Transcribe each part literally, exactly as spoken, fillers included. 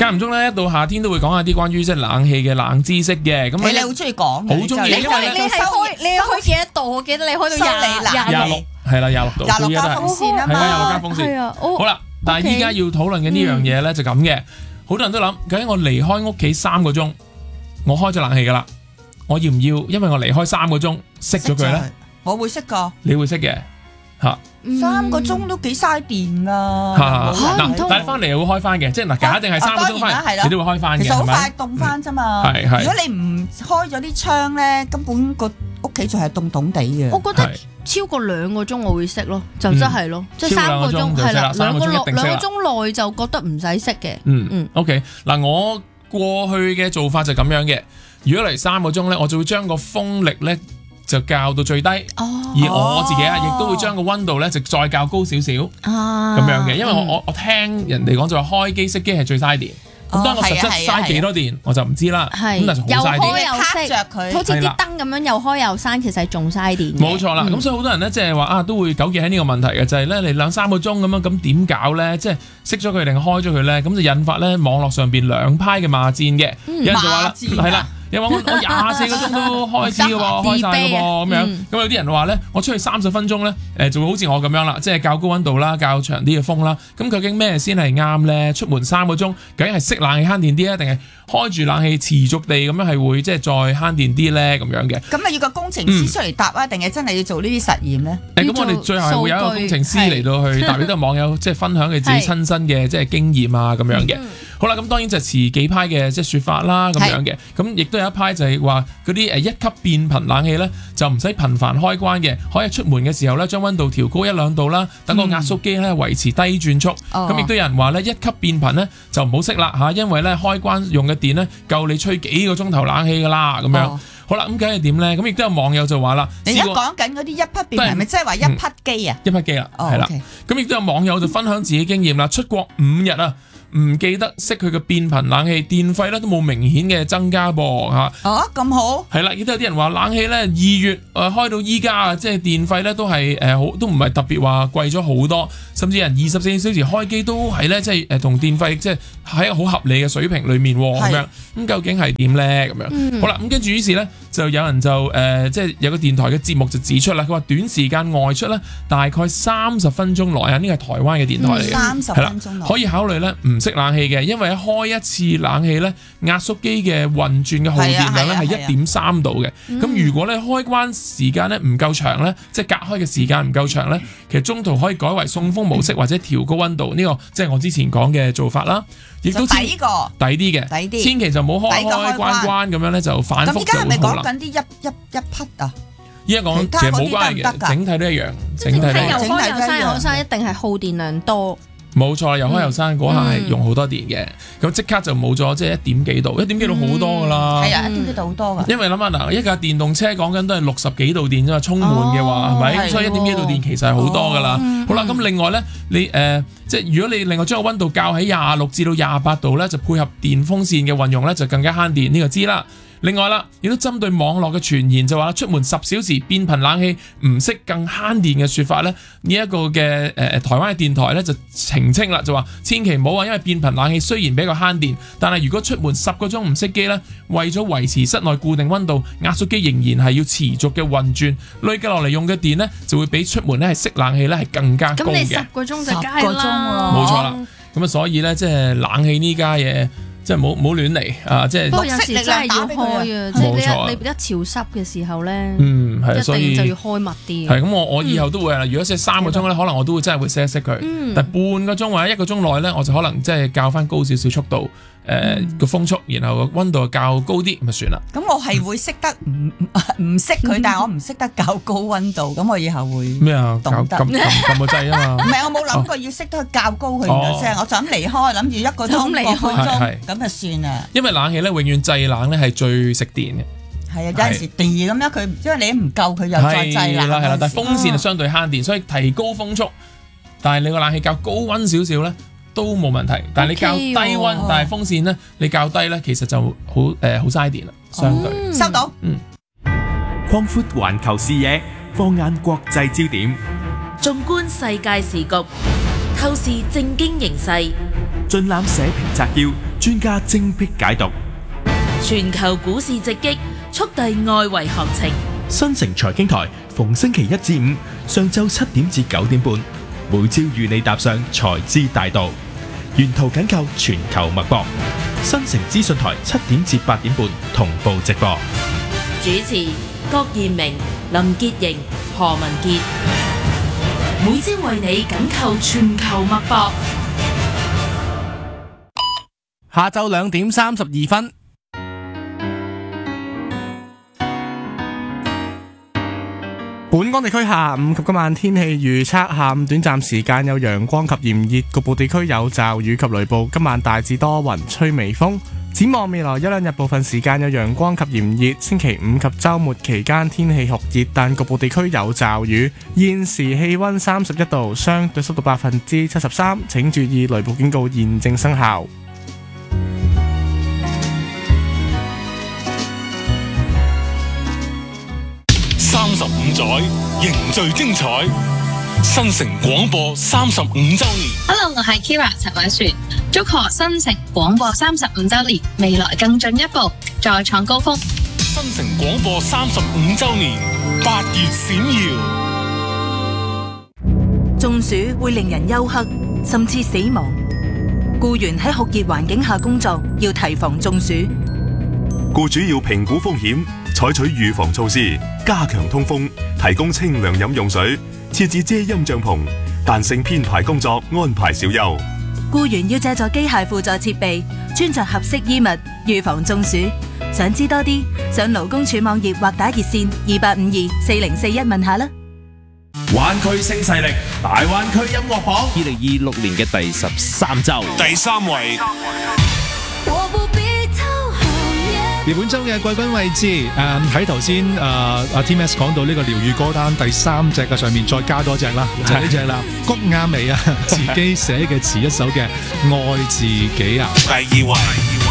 間唔中咧，一到夏天都會講下啲關於即係冷氣嘅冷知識嘅。咁你好中意講， 好中意， 因為你係開你開幾多度？我記得你開到廿廿六，係啦，廿六度， 廿六加風扇啊嘛， 係啊，廿六加風扇。 係啊， 好啦，但係依家要討論嘅呢樣嘢咧就咁嘅，好多人都諗，究竟我離開屋企三個鐘，我開咗冷氣噶啦，我要唔要？因為我離開三個鐘熄咗佢咧？ 我會熄噶， 你會熄嘅嚇。 三個鐘都幾嘥電噶， 嗱，但係翻嚟又會開翻嘅，即係嗱，假定係三個鐘翻嚟，你都會開翻嘅， 其實好快凍翻啫嘛。 係係。 如果你唔開咗啲窗咧，根本個屋企仲係凍凍地嘅。 我覺得超過兩個鐘我會熄咯，就真係咯，即係三個鐘係啦，兩個兩兩個鐘內就覺得唔使熄嘅。 嗯嗯。OK，嗱，我過去嘅做法就咁樣嘅，如果嚟三個鐘咧，我就會將個風力咧就校到最低，而我自己啊，亦都會將個溫度咧就再校高少少，咁樣嘅，因為我我我聽人哋講就話開機熄機係最嘥電，咁當我實質嘥幾多電我就唔知啦，咁但係好嘥電， 又開又熄，好似啲燈咁樣又開又閂，其實係仲嘥電。 冇錯啦，咁所以好多人咧即係話啊，都會糾結喺呢個問題嘅，就係咧你兩三個鐘咁樣，咁點搞咧？即係熄咗佢定開咗佢咧？咁就引發咧網絡上邊兩派嘅罵戰嘅，有人就話啦，係啦。你話我我廿四個鐘都開始嘅喎，開晒嘅喎咁樣，咁有啲人話咧，我出去三十分鐘咧，誒就會好似我咁樣啦，即係較高溫度啦，較長啲嘅風啦。咁究竟咩先係啱咧？出門三個鐘，究竟係熄冷氣慳電啲啊，定係開住冷氣持續地咁樣係會即係再慳電啲咧？咁樣嘅。咁啊要個工程師出嚟答啊，定係真係要做呢啲實驗咧？ 誒咁我哋最後係會有一個工程師嚟到去答，亦都係網友即係分享佢自己親身嘅即係經驗啊咁樣嘅。好啦，咁當然就係持幾派嘅即係説法啦咁樣嘅。咁亦都有一派就係話嗰啲誒一級變頻冷氣咧，就唔使頻繁開關嘅，可以出門嘅時候咧將溫度調高一兩度啦，等個壓縮機咧維持低轉速。咁亦都有人話咧一級變頻咧就唔好熄啦嚇，因為咧開關用嘅電咧夠你吹幾個鐘頭冷氣噶啦咁樣。哦、好啦，咁梗係點咧？咁亦都有網友就話啦， 你而家講緊嗰啲一匹變頻係咪即係話一匹機啊？ 一匹機啦，係啦。咁亦都有網友就分享自己經驗啦，出國五日啊。唔記得熄佢嘅變頻冷氣，電費咧都冇明顯嘅增加噃嚇。 啊，咁好。係啦，亦都有啲人話冷氣咧二月誒、呃、開到依家啊，即係電費咧都係誒好都唔係特別話貴咗好多，甚至人二十四小時開機都係咧即係誒同電費即係喺一個好合理嘅水平裡面喎咁樣。咁究竟係點咧咁樣？嗯、好啦，咁跟住於是咧就有人就誒、呃、即係有個電台嘅節目就指出啦，佢話短時間外出咧大概三十分鐘內啊，呢個係台灣嘅電台嚟嘅， 三十分鐘內可以考慮咧唔熄冷氣嘅，因為開一次冷氣咧，壓縮機嘅運轉嘅耗電量咧係一點三度嘅。咁、啊、如果咧開關時間咧唔夠長咧，即係隔開嘅時間唔夠長咧，其實中途可以改為送風模式或者調高溫度。呢、這個即係我之前講嘅做法啦，亦都抵過抵啲嘅，抵啲，千祈就唔好開開關關咁樣咧就反覆就好啦。咁而家係咪講緊啲一一一匹啊？依家講其實冇關係嘅，整體都一樣，整體都一樣。 又開又閂又閂，一定係耗電量多。 冇錯，又開又閂嗰下係用好多電嘅，咁即、嗯、刻就冇咗，即係一點幾度，一點幾度好多噶啦。係啊、嗯，一點幾度好多噶。因為諗下嗱，一架電動車講緊都係六十幾度電啫嘛，充滿嘅話係咪？所以一點幾度電其實係好多噶啦。哦、好啦，咁另外咧，你誒、呃、即係如果你另外將個溫度校喺廿六至到廿八度咧，就配合電風扇嘅運用咧，就更加慳電。呢、這個知啦。另外啦，亦都針對網絡嘅傳言就話出門十小時變頻冷氣唔熄更慳電嘅説法咧，呢、這、一個嘅誒、呃、台灣嘅電台咧就澄清啦，就話千祈唔好啊，因為變頻冷氣雖然比較慳電，但係如果出門十個鐘唔熄機咧，為咗維持室內固定溫度，壓縮機仍然係要持續嘅運轉，累計落嚟用嘅電咧就會比出門咧係熄冷氣咧係更加高嘅。 咁你十個鐘就梗係啦， 冇錯啦。咁啊，所以咧即係冷氣呢家嘢。即係冇冇亂嚟啊！即係不過有時真係要開啊！即係你一你一潮濕嘅時候咧，嗯係，一定就要開密啲。係咁，我我以後都會啊！如果熄三個鐘咧，可能我都會真係會熄一熄佢。嗯、但係半個鐘或者一個鐘內咧，我就可能即係較翻高少少速度。誒個風速，然後個溫度較高啲，咁就算啦。咁我係會識得唔唔識佢，但係我唔識得較高溫度。咁我以後會咩啊？撳撳撳個掣啊嘛！唔係，我冇諗過要識得去較高佢嘅聲，我就咁離開，諗住一個鐘離開，咁就算啦。因為冷氣咧，永遠製冷咧係最食電嘅。係啊，有陣時電咁樣佢，因為你唔夠佢又再製冷。係啦係啦，但係風扇係相對慳電，所以提高風速，但係你個冷氣較高溫少少咧，都冇問題，但係你較低溫，哦、但係風扇咧，你較低咧，其實就好誒好嘥電啦，相對、嗯、收到。嗯， 擴闊環球視野，放眼國際焦點， 縱觀世界時局，透視政經形勢， 盡覽社評摘要， 專家精闢解讀。 全球股市直擊，速遞外圍行情。 新城財經台逢星期一至五上晝七點至九點半，每朝與你踏上財資大道，沿途緊扣全球脈搏。新城資訊台七點至八點半同步直播。 主持郭彥明、林潔瑩、何文傑，每朝為你緊扣全球脈搏。 下晝兩點三十二分。本港地區下午及今晚天氣預測：下午短暫時間有陽光及炎熱，局部地區有驟雨及雷暴。今晚大致多雲，吹微風。展望未來一兩日，部分時間有陽光及炎熱。星期五及週末期間天氣酷熱，但局部地區有驟雨。現時氣溫三十一度，相對濕度百分之七十三。請注意雷暴警告現正生效。 三十五載凝聚精彩，新城廣播三十五週年。 Hello， 我係 Kira 陳偉璇，祝賀新城廣播三十五週年，未來更進一步，再創高峰。 新城廣播三十五週年，八月閃耀。 中暑會令人休克，甚至死亡。僱員喺酷熱環境下工作，要提防中暑。 僱主要評估風險，採取預防措施，加強通風，提供清涼飲用水，設置遮陰帳篷，彈性編排工作，安排小休。 僱員要借助機械輔助設備，穿着合適衣物，預防中暑。想知多啲，上勞工處網頁或打熱線二八五二四零四一問下啦。 灣區新勢力，大灣區音樂榜，二零二六年嘅第十三週， 第三位。 而本週嘅季軍位置，誒喺頭先誒阿 T M S 講到呢個療愈歌單第三隻嘅上面，再加多隻啦，就係呢隻啦，谷亞美啊，自己寫嘅詞一首嘅《愛自己》啊。 第二位，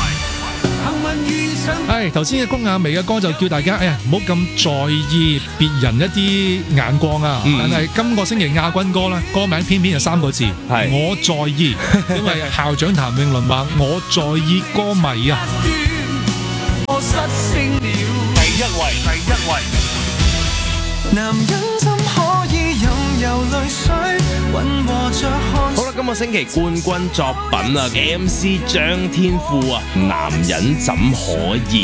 係頭先嘅谷亞美嘅歌就叫大家，哎呀唔好咁在意別人一啲眼光啊。嗯、但係今個星期亞軍歌咧，歌名偏偏係三個字，係我在意，因為校長譚詠麟話我在意歌迷啊。 第一位，第一位。 男人怎可以任由淚水混和着汗。好啦，今個星期冠軍作品啊 ，M C 張天賦啊，男人怎可以？